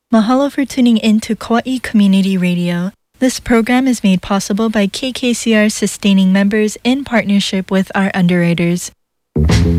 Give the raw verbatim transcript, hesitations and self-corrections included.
Mahalo for tuning in to Kauai Community Radio. This program is made possible by K K C R sustaining members in partnership with our underwriters.